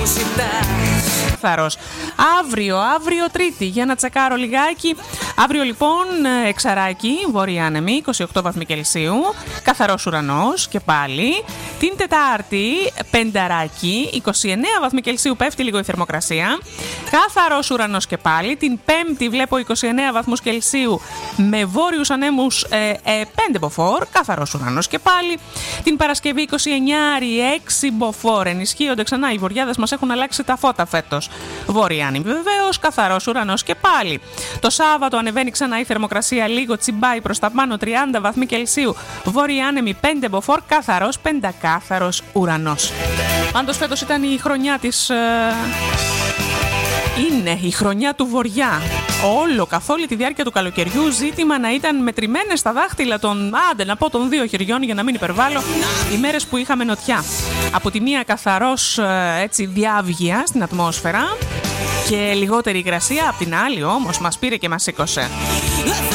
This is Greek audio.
Καθαρός. Αύριο Τρίτη, για να τσεκάρω λιγάκι. Αύριο λοιπόν εξαράκι, βόρεια άνεμη, 28 βαθμοί Κελσίου, καθαρός ουρανός και πάλι. Την Τετάρτη πενταράκι, 29 βαθμοί Κελσίου, πέφτει λίγο η θερμοκρασία. Καθαρός ουρανός και πάλι. Την Πέμπτη βλέπω 29 βαθμούς Κελσίου με βόρειους ανέμους 5 μποφόρ, καθαρός ουρανός και πάλι. Την Παρασκευή 29, 6 μποφόρ, ενισχύονται ξανά οι βοριάδες, μας έχουν αλλάξει τα φώτα φέτος. Βόρεια άνεμη βεβαίως, καθαρός ουρανός και πάλι. Το Σάββατο ανεβαίνει ξανά η θερμοκρασία, λίγο τσιμπάει προς τα πάνω, 30 βαθμοί Κελσίου, βόρεια άνεμη 5 μποφόρ, καθαρός πεντακάθαρος ουρανός. Πάντως φέτος ήταν η χρονιά της... Είναι η χρονιά του βοριά. Καθ' όλη τη διάρκεια του καλοκαιριού ζήτημα να ήταν μετρημένες στα δάχτυλα των 2 χεριών, για να μην υπερβάλλω, οι μέρες που είχαμε νοτιά. Από τη μία καθαρός έτσι διάβγεια στην ατμόσφαιρα και λιγότερη υγρασία, απ' την άλλη όμως μας πήρε και μας σήκωσε.